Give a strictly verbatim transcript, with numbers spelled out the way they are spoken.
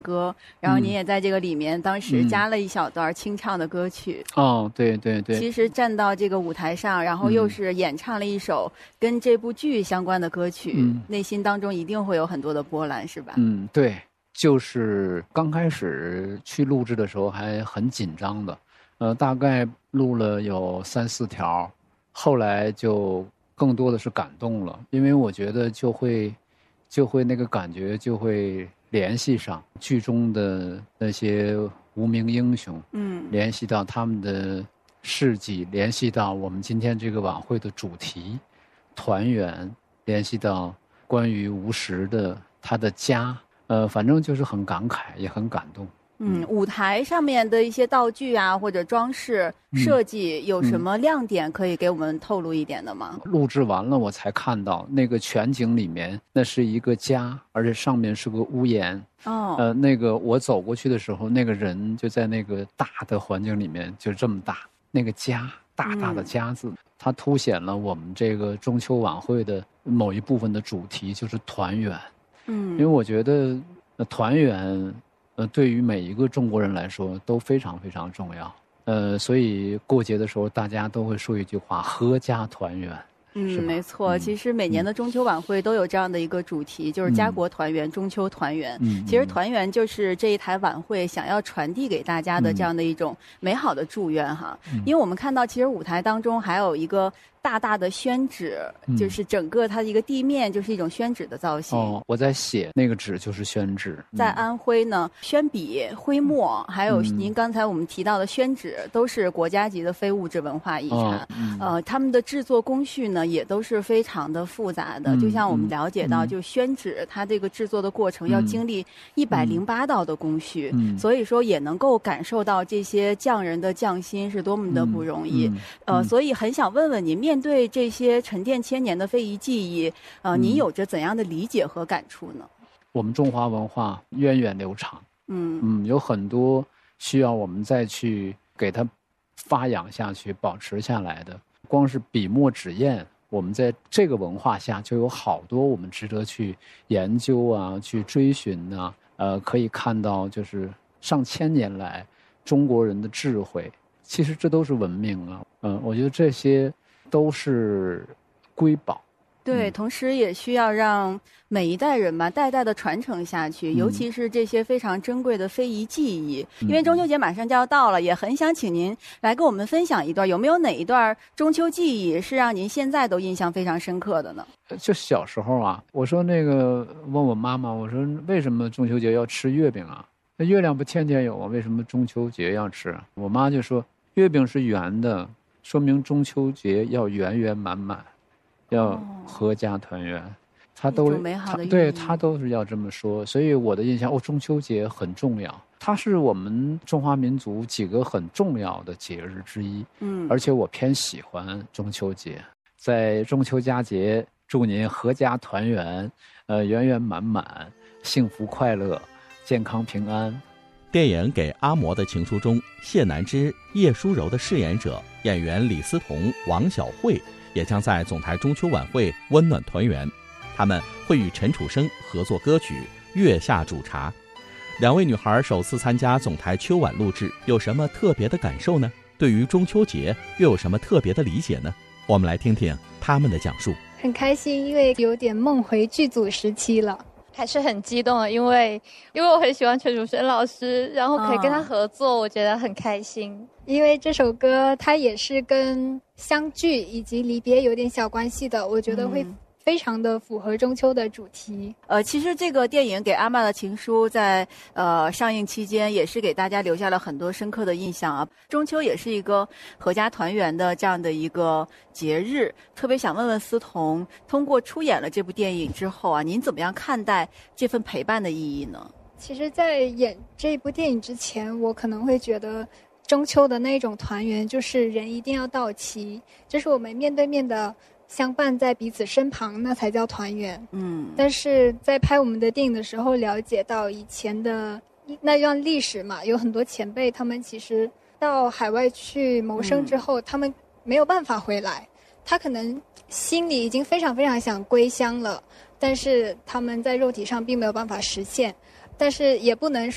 歌，然后您也在这个里面当时加了一小段清唱的歌曲。 嗯、哦，对对对。 其实站到这个舞台上，然后又是演唱了一首跟这部剧相关的歌曲，嗯、内心当中一定会有很多的波澜，是吧？ 嗯，对，就是刚开始去录制的时候还很紧张的，呃，大概录了有三四条，后来就更多的是感动了，因为我觉得就会就会那个感觉就会联系上剧中的那些无名英雄，嗯，联系到他们的事迹，联系到我们今天这个晚会的主题团圆，联系到关于吴石的他的家，呃，反正就是很感慨，也很感动。 嗯，舞台上面的一些道具啊，或者装饰设计，有什么亮点可以给我们透露一点的吗？ 嗯、录制完了，我才看到那个全景里面，那是一个家，而且上面是个屋檐。哦，呃，那个我走过去的时候，那个人就在那个大的环境里面，就这么大，那个家，大大的家字，嗯、它凸显了我们这个中秋晚会的某一部分的主题，就是团圆。嗯，因为我觉得、呃、团圆。呃，对于每一个中国人来说都非常非常重要。呃，所以过节的时候，大家都会说一句话：阖家团圆。 嗯，没错。其实每年的中秋晚会都有这样的一个主题，嗯、就是家国团圆、中秋团圆。嗯，其实团圆就是这一台晚会想要传递给大家的这样的一种美好的祝愿哈。嗯、因为我们看到，其实舞台当中还有一个大大的宣纸，嗯、就是整个它的一个地面就是一种宣纸的造型。 哦，我在写那个纸就是宣纸。 嗯、在安徽呢，宣笔、徽墨，还有您刚才我们提到的宣纸，都是国家级的非物质文化遗产。哦嗯、呃，他们的制作工序呢，也都是非常的复杂的。嗯、就像我们了解到，嗯、就宣纸它这个制作的过程要经历一百零八道的工序，嗯、所以说也能够感受到这些匠人的匠心是多么的不容易。嗯嗯、呃，所以很想问问您，面对这些沉淀千年的非遗技艺，呃，您有着怎样的理解和感触呢？ 我们中华文化源远流长，嗯嗯，有很多需要我们再去给它发扬下去、保持下来的。光是笔墨纸砚，我们在这个文化下就有好多我们值得去研究啊、去追寻啊。呃，可以看到就是上千年来中国人的智慧，其实这都是文明啊。嗯、呃，我觉得这些都是瑰宝。 对，同时也需要让每一代人吧，代代的传承下去，嗯、尤其是这些非常珍贵的非遗技艺。嗯、因为中秋节马上就要到了，也很想请您来跟我们分享一段，有没有哪一段中秋技艺是让您现在都印象非常深刻的呢？ 就小时候啊，我说那个问我妈妈，我说为什么中秋节要吃月饼啊？那月亮不天天有啊，为什么中秋节要吃啊？我妈就说，月饼是圆的，说明中秋节要圆圆满满。要阖家团圆，哦、他都他对他都是要这么说，所以我的印象哦，中秋节很重要，它是我们中华民族几个很重要的节日之一。嗯，而且我偏喜欢中秋节，在中秋佳节，祝您阖家团圆，呃，圆圆满满，幸福快乐，健康平安。 电影《给阿嬷的情书》中，谢南枝、叶舒柔的饰演者演员李思彤、王晓慧也将在总台中秋晚会温暖团圆，他们会与陈楚生合作歌曲《月下煮茶》。两位女孩首次参加总台秋晚录制，有什么特别的感受呢？对于中秋节又有什么特别的理解呢？我们来听听他们的讲述。 很开心，因为有点梦回剧组时期了。 还是很激动的，因为因为我很喜欢陈楚生老师，然后可以跟他合作，哦、我觉得很开心。 因为这首歌它也是跟相聚以及离别有点小关系的，我觉得会非常的符合中秋的主题。 呃，其实这个电影《给阿嬷的情书》在呃上映期间也是给大家留下了很多深刻的印象啊。中秋也是一个阖家团圆的这样的一个节日，特别想问问思彤，通过出演了这部电影之后啊，您怎么样看待这份陪伴的意义呢？ 其实在演这部电影之前，我可能会觉得中秋的那种团圆就是人一定要到齐，就是我们面对面的相伴在彼此身旁，那才叫团圆。嗯，但是在拍我们的电影的时候，了解到以前的那段历史嘛，有很多前辈他们其实到海外去谋生之后，嗯、他们没有办法回来，他可能心里已经非常非常想归乡了，但是他们在肉体上并没有办法实现，但是也不能